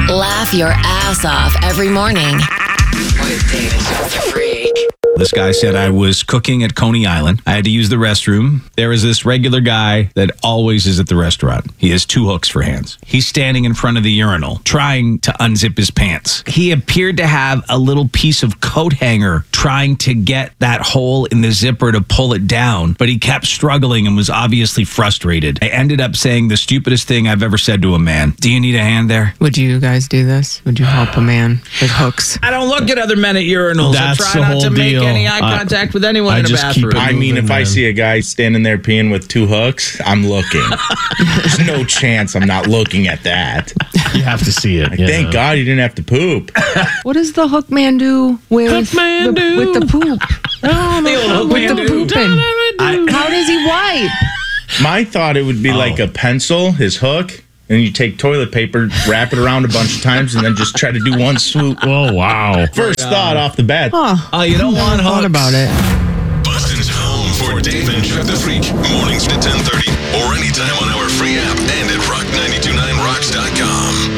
Laugh your ass off every morning. With Dave and Chuck the Freak. This guy said, I was cooking at Coney Island. I had to use the restroom. There is this regular guy that always is at the restaurant. He has 2 hooks for hands. He's standing in front of the urinal, trying to unzip his pants. He appeared to have a little piece of coat hanger trying to get that hole in the zipper to pull it down, but he kept struggling and was obviously frustrated. I ended up saying the stupidest thing I've ever said to a man. Do you need a hand there? Would you guys do this? Would you help a man with hooks? I don't look at other men at urinals. That's I try the not to whole make deal. any eye contact with anyone in a just keep bathroom. it I mean, if I man. see a guy standing there peeing with 2 hooks, I'm looking. There's no chance I'm not looking at that. You have to see it. yeah. Thank God you didn't have to poop. What does the hook man do with Hookman do? with the poop? With the pooping? How does he wipe? My thought, it would be like a pencil, his hook, and you take toilet paper, wrap it around a bunch of times, and then just try to do one swoop. Oh, wow. First thought off the bat. Oh, you don't want hooks. Thought about it. Boston's home for Dave and Chuck the Freak. Mornings at 10:30.